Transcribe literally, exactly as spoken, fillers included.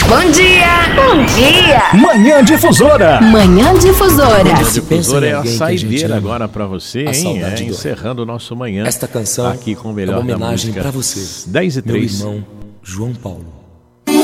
Bom dia! Bom dia! Manhã Difusora. Manhã Difusora. Manhã Difusora é a saideira agora pra você, hein? É, do... encerrando o nosso manhã. Esta canção aqui com o melhor é uma homenagem da música. pra você, dez e três. meu irmão João Paulo.